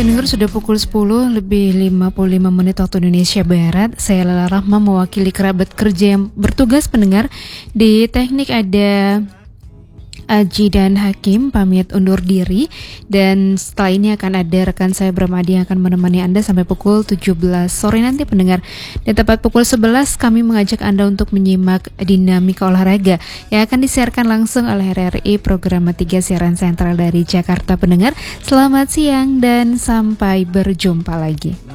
Pendengar, sudah pukul 10 lebih 55 menit waktu Indonesia Barat. Saya Lala Rahma mewakili kerabat kerja yang bertugas. Pendengar, di teknik ada Aji dan Hakim, pamit undur diri. Dan setelah ini akan ada rekan saya Bramadi yang akan menemani Anda sampai pukul 17 sore nanti, pendengar. Dan tepat pukul 11 kami mengajak Anda untuk menyimak dinamika olahraga yang akan disiarkan langsung oleh RRI Program 3 Siaran Sentral dari Jakarta, pendengar. Selamat siang dan sampai berjumpa lagi.